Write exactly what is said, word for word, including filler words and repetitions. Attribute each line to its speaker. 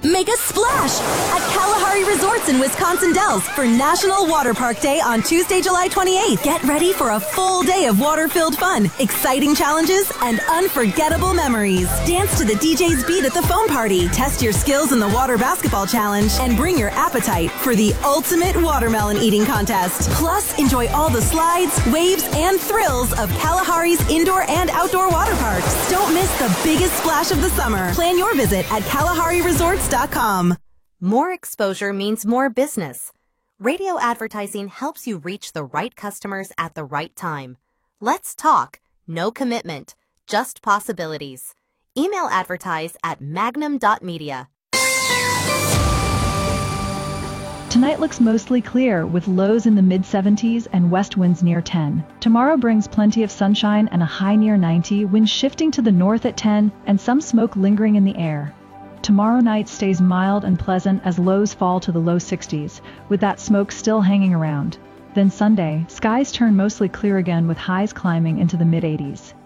Speaker 1: Make a splash at Kalahari Resorts in Wisconsin Dells for National Water Park Day on Tuesday, July twenty-eighth. Get ready for a full day of water-filled fun, exciting challenges, and unforgettable memories. Dance to the D J's beat at the foam party, test your skills in the water basketball challenge, and bring your appetite for the ultimate watermelon eating contest. Plus, enjoy all the slides, waves, and thrills of Kalahari's indoor and outdoor water parks. Don't miss the biggest splash of the summer. Plan your visit at Kalahari Resorts dot com.
Speaker 2: More exposure means more business. Radio advertising helps you reach the right customers at the right time. Let's talk. No commitment, just possibilities. Email advertise at magnum dot media.
Speaker 3: Tonight looks mostly clear with lows in the mid seventies and west winds near ten. Tomorrow brings plenty of sunshine and a high near ninety, winds shifting to the north at ten, and some smoke lingering in the air. Tomorrow night stays mild and pleasant as lows fall to the low sixties, with that smoke still hanging around. Then Sunday, skies turn mostly clear again with highs climbing into the mid eighties.